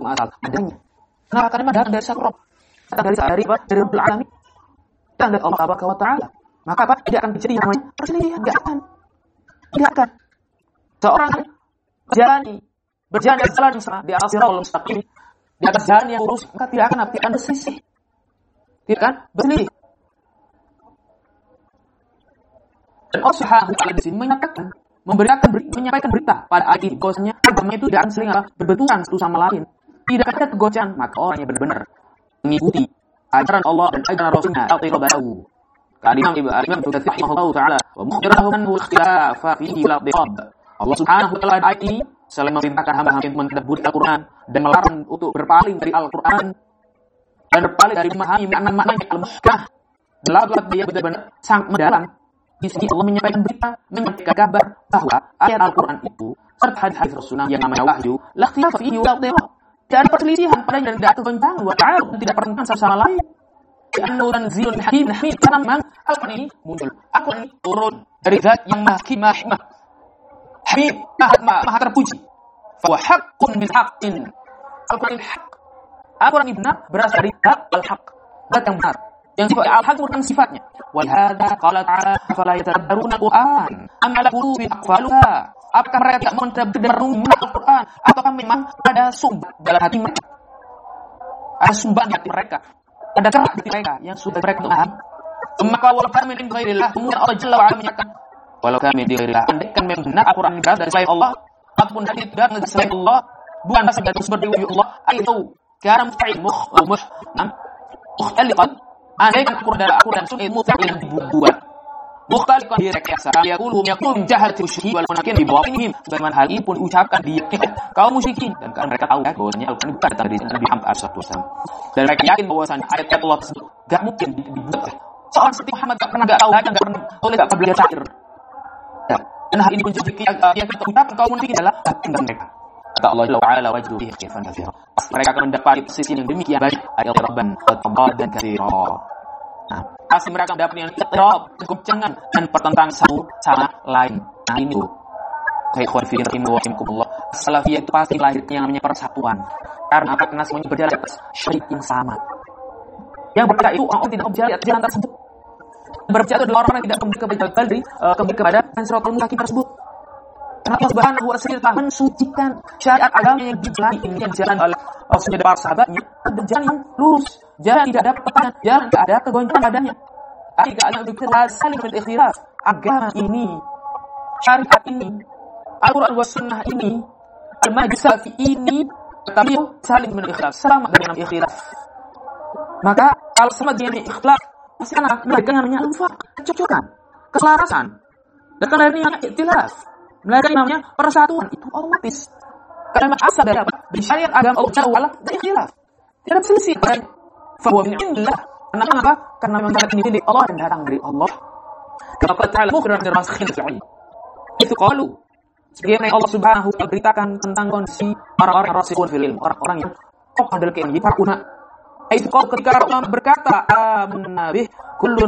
asal adanya. Kenapa? Karena datang dari satu Rabb. Datang dari apa? Dari Rabbul Alamin. Datang dari Allah Subhanahu wa taala. Maka apa? Tidak akan terjadi namanya perselisihan, tidak akan. Seorang berjalan di jalan yang sama, di atas siratal mustaqim, di atas jalan yang lurus, maka tidak akan berselisih. Tidak kan? Berselisih. Dan Allah Subhanahu wa taala di sini menyampaikan berita pada ayat ini bahwasanya agama itu tidak akan saling berbenturan satu sama lain. Tidak ada kegocahan, maka orang yang benar-benar mengikuti ajaran Allah dan ajaran Rasulnya al-Tirabatahu. Al-Imam Ibnu Katsir rahimahullahu taala wa mukhbirahu anhu ikhtilafa fihi wal adab. Allah Subhanahu wa taala ayat ini selain memerintahkan hamba-hamba untuk mentadabburi Al-Qur'an dan melarang untuk berpaling dari Al-Qur'an dan berpaling dari memahami makna-maknanya al-muhkam. Belajar dia benar-benar sangat mendalam. Di sini Allah menyampaikan kabar bahwa ayat Al-Quran itu serta hadis Rasulullah yang namanya wahyu, la khilaf fihi wa la tidak ada perselisihan padanya dan tidak ada kegoncangan wa ta'arud dan tidak pertentangan satu sama lain. Karena tanzilul hakim hamid karena memang Al-Quran ini muncul. Al-Quran ini turun dari zat yang maha hikmah, hamid, maha terpuji. Fa huwa haqqun min haqqin. Al-Quran ini hak. Al-Quran ini benar berasal dari zat al-haq, zat yang benar. Yang sifat al-haq merupakan sifatnya. Walhada qala ta'ala fala yatadabbaruna al-Qur'an am ala qulubin aqfaluha. Apakah mereka tidak mendengarkan Al-Qur'an? Apakah memang ada sumbat dalam hati mereka? Ada sumbat di hati mereka. Ada kerak di hati mereka yang sudah mereka paham. Maka walau kami min ghairillah, kemudian Allah Jalla wa ala menyatakan walau kami di ghairillah, andaikan memang benar Al-Qur'an ini berasal dari selain Allah ataupun dari dari selain Allah, bukan berasal dari sumber dari Allah, itu karena mustahil mukhtalifan. Andaikan Al-Quran dan Sunnah mutlak yang dibuat mukhtalifan direkayasa yaqulu jahati musyrikin wal munafiqin bi bawatinihim, sebagaimana hal ini pun diucapkan di kaum musyrikin dan karena mereka tahu bahwasanya Al-Quran bukan dari Nabi Muhammad SAW. Dan mereka yakin bahwasanya ayat-ayat Allah tersebut enggak mungkin dibuat. Seorang seperti Muhammad enggak tahu, enggak pernah enggak belajar syair. Dan hal ini pun jadi yang kita ucapkan kaum musyrikin adalah batin mereka. Kata Allah Jalla wa ala wajru bihi khifan katsira. Mereka akan mendapat posisi yang demikian banyak ayat Rabban dan katsira. Nah, pasti mereka mendapat yang iqrab, kegoncangan dan pertentangan satu sama lain. Nah, ini tuh kayak khawfir rahimakumullah. Salafiyah itu pasti lahirnya yang namanya persatuan. Karena apa? Karena semuanya berjalan atas syariat yang sama. Yang berbeda itu orang tidak berjalan atas jalan tersebut. Berbeda adalah orang yang tidak kembali kepada siratal mustaqim tersebut. Karena Allah Subhanahu wa taala telah mensucikan syariat agama yang dijalani ini yang dijalankan oleh Rasulnya dan para sahabatnya, jalan yang lurus, jalan tidak ada pertentangan, jalan tidak ada kegoncangan padanya. Tidak ada ikhtilaf, saling berikhtilaf. Agama ini, syariat ini, Al-Quran wa Sunnah ini, al-Manhaj Salafi ini, tapi saling berikhtilaf, selama dengan ikhtilaf. Maka kalau sama dengan ikhtilaf, pasti akan mereka namanya al-wafaq, kecocokan, keselarasan. Dan karena ini namanya ikhtilaf. Mereka namanya persatuan, itu otomatis. Karena asal dari apa? Dari syariat agama Allah Jalla wa ala dari ikhtilaf. Tidak ada selisih. Fahuwa min indillah. Karena apa? Karena memang syariat ini dari Allah dan datang dari Allah. Kata Ta'ala mukhbiran dari rasikhin fil ilm. Itu qalu. Sebagaimana Allah Subhanahu wa taala beritakan tentang kondisi orang-orang rasikhun fil ilm, orang-orang yang kokoh dalam keilmuan, para ulama. Itu qalu ketika orang berkata amanna bih kullu